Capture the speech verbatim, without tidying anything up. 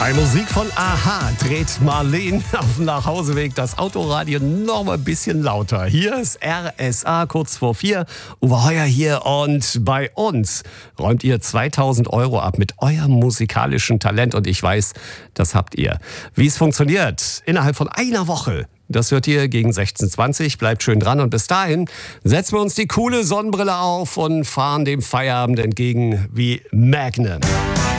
Musik von Aha dreht Marleen auf dem Nachhauseweg das Autoradio noch mal ein bisschen lauter. Hier ist R S A kurz vor vier. Uwe Heuer hier und bei uns räumt ihr zweitausend Euro ab mit eurem musikalischen Talent und ich weiß, das habt ihr. Wie es funktioniert innerhalb von einer Woche, das hört ihr gegen sechzehn Uhr zwanzig. Bleibt schön dran und bis dahin setzen wir uns die coole Sonnenbrille auf und fahren dem Feierabend entgegen wie Magnum.